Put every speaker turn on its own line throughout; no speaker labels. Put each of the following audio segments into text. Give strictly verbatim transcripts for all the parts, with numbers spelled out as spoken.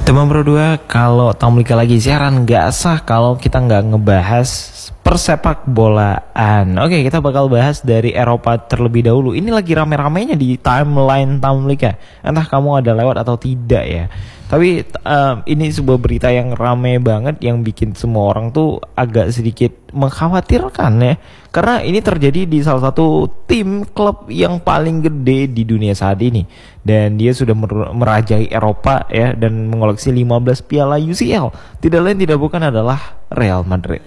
Teman Pro dua, kalau Tamlika lagi siaran nggak sah kalau kita nggak ngebahas persepak bolaan. Oke, kita bakal bahas dari Eropa terlebih dahulu. Ini lagi rame-ramenya di timeline Tamlika. Entah kamu ada lewat atau tidak ya. Tapi um, ini sebuah berita yang rame banget, yang bikin semua orang tuh agak sedikit mengkhawatirkan ya. Karena ini terjadi di salah satu tim klub yang paling gede di dunia saat ini. Dan dia sudah mer- merajai Eropa ya, dan mengoleksi lima belas piala U C L. Tidak lain tidak bukan adalah Real Madrid.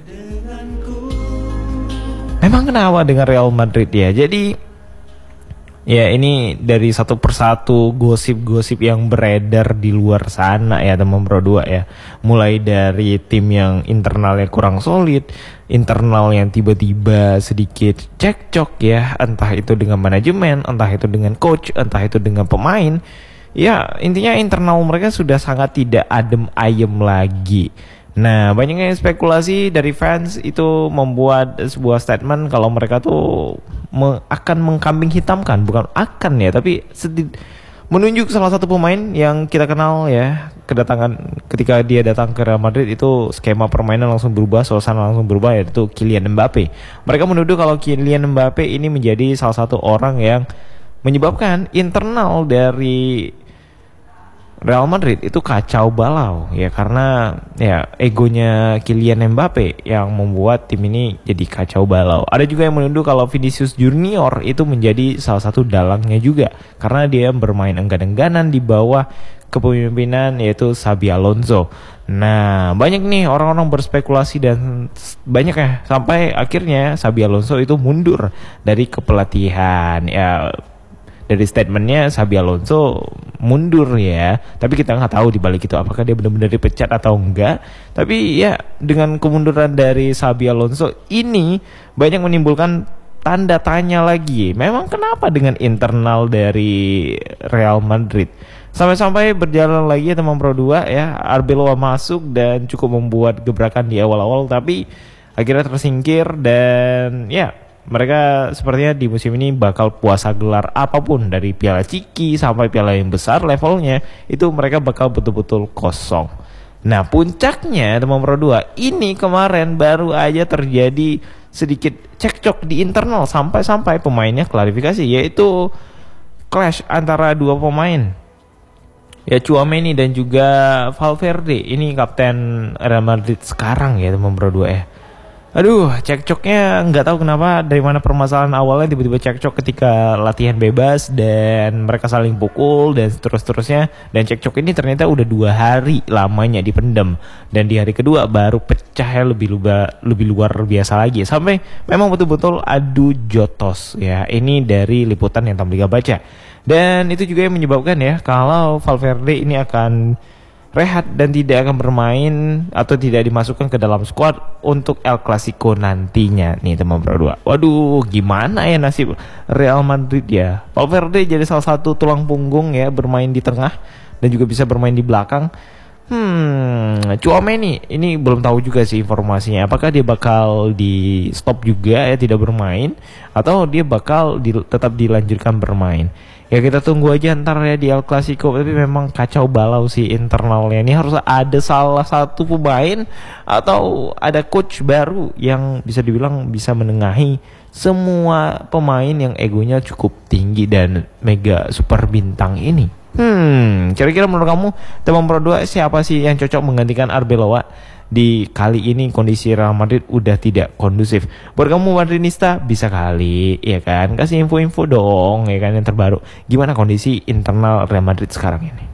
Memang kenapa dengan Real Madrid ya? Jadi ya ini dari satu persatu gosip-gosip yang beredar di luar sana ya teman Pro dua ya. Mulai dari tim yang internalnya kurang solid, internal yang tiba-tiba sedikit cekcok ya, entah itu dengan manajemen, entah itu dengan coach, entah itu dengan pemain. Ya intinya internal mereka sudah sangat tidak adem ayem lagi. Nah, banyaknya spekulasi dari fans itu membuat sebuah statement kalau mereka tuh me- akan mengkambing hitamkan, bukan akan ya, tapi sedih, menunjuk salah satu pemain yang kita kenal ya, kedatangan ketika dia datang ke Real Madrid itu skema permainan langsung berubah, suasana langsung berubah, yaitu Kylian Mbappe. Mereka menuduh kalau Kylian Mbappe ini menjadi salah satu orang yang menyebabkan internal dari Real Madrid itu kacau balau ya, karena ya egonya Kylian Mbappe yang membuat tim ini jadi kacau balau. Ada juga yang menuduh kalau Vinicius Junior itu menjadi salah satu dalangnya juga, karena dia bermain enggan-engganan di bawah kepemimpinan yaitu Xabi Alonso. Nah, banyak nih orang-orang berspekulasi dan banyak ya, sampai akhirnya Xabi Alonso itu mundur dari kepelatihan ya. Dari statementnya Xabi Alonso mundur ya, tapi kita nggak tahu di balik itu apakah dia benar-benar dipecat atau enggak. Tapi ya dengan kemunduran dari Xabi Alonso ini banyak menimbulkan tanda tanya lagi. Memang kenapa dengan internal dari Real Madrid? Sampai-sampai berjalan lagi ya teman Pro dua ya, Arbeloa masuk dan cukup membuat gebrakan di awal-awal, tapi akhirnya tersingkir. Dan ya mereka sepertinya di musim ini bakal puasa gelar apapun, dari piala ciki sampai piala yang besar levelnya, itu mereka bakal betul-betul kosong. Nah puncaknya teman Pro dua, ini kemarin baru aja terjadi sedikit cekcok di internal, sampai-sampai pemainnya klarifikasi, yaitu clash antara dua pemain ya, Tchouaméni dan juga Valverde. Ini kapten Real Madrid sekarang ya teman Pro dua ya. Aduh, cekcoknya nggak tahu kenapa, dari mana permasalahan awalnya tiba-tiba cekcok ketika latihan bebas dan mereka saling pukul dan terus-terusnya. Dan cekcok ini ternyata udah dua hari lamanya dipendam, dan di hari kedua baru pecahnya lebih luar, lebih luar biasa lagi, sampai memang betul-betul adu jotos ya. Ini dari liputan yang Tamlika baca, dan itu juga yang menyebabkan ya kalau Valverde ini akan rehat dan tidak akan bermain atau tidak dimasukkan ke dalam squad untuk El Clasico nantinya nih teman Pro dua. Waduh, gimana ya nasib Real Madrid ya. Valverde jadi salah satu tulang punggung ya, bermain di tengah dan juga bisa bermain di belakang. Hmm, Tchouaméni ini belum tahu juga sih informasinya, apakah dia bakal di stop juga ya, tidak bermain, atau dia bakal di, tetap dilanjutkan bermain. Ya kita tunggu aja ntar ya di El Clasico. Tapi memang kacau balau sih internalnya. Ini harus ada salah satu pemain atau ada coach baru yang bisa dibilang bisa menengahi semua pemain yang egonya cukup tinggi dan mega super bintang ini. Hmm, kira-kira menurut kamu teman Pro dua, siapa sih yang cocok menggantikan Arbeloa di kali ini kondisi Real Madrid udah tidak kondusif? Buat kamu Madridista bisa kali ya kan, kasih info-info dong ya kan yang terbaru. Gimana kondisi internal Real Madrid sekarang ini?